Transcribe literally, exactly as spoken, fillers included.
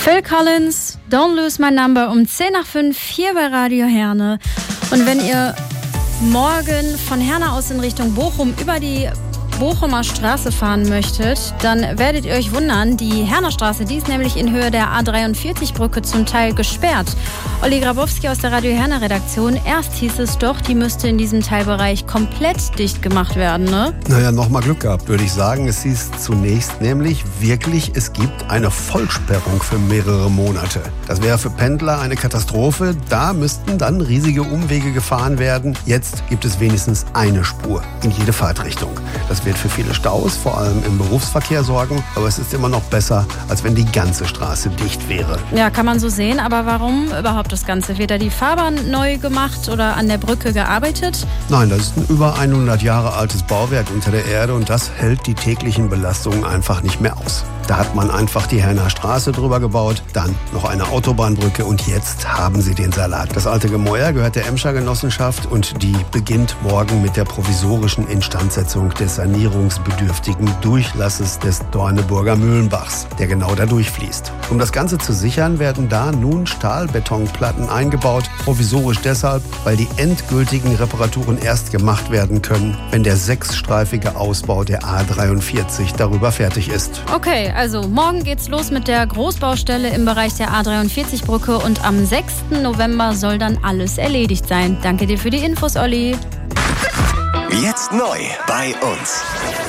Phil Collins, Don't Lose My Number um zehn nach fünf hier bei Radio Herne. Und wenn ihr morgen von Herne aus in Richtung Bochum über die Bochumer Straße fahren möchtet, dann werdet ihr euch wundern, die Herner Straße, die ist nämlich in Höhe der A dreiundvierzig Brücke zum Teil gesperrt. Olli Grabowski aus der Radio Herne Redaktion, erst hieß es doch, die müsste in diesem Teilbereich komplett dicht gemacht werden, ne? Naja, nochmal Glück gehabt, würde ich sagen. Es hieß zunächst nämlich wirklich, es gibt eine Vollsperrung für mehrere Monate. Das wäre für Pendler eine Katastrophe. Da müssten dann riesige Umwege gefahren werden. Jetzt gibt es wenigstens eine Spur in jede Fahrtrichtung. Das wird für viele Staus, vor allem im Berufsverkehr, sorgen. Aber es ist immer noch besser, als wenn die ganze Straße dicht wäre. Ja, kann man so sehen. Aber warum überhaupt das Ganze? Wird da die Fahrbahn neu gemacht oder an der Brücke gearbeitet? Nein, das ist ein über hundert Jahre altes Bauwerk unter der Erde und das hält die täglichen Belastungen einfach nicht mehr aus. Da hat man einfach die Herner Straße drüber gebaut, dann noch eine Autobahnbrücke und jetzt haben sie den Salat. Das alte Gemäuer gehört der Emscher Genossenschaft und die beginnt morgen mit der provisorischen Instandsetzung des sanierungsbedürftigen Durchlasses des Dorneburger Mühlenbachs, der genau da durchfließt. Um das Ganze zu sichern, werden da nun Stahlbetonplatten eingebaut. Provisorisch deshalb, weil die endgültigen Reparaturen erst gemacht werden können, wenn der sechsstreifige Ausbau der A dreiundvierzig darüber fertig ist. Okay, also morgen geht's los mit der Großbaustelle im Bereich der A dreiundvierzig Brücke und am sechsten November soll dann alles erledigt sein. Danke dir für die Infos, Olli. Jetzt neu bei uns.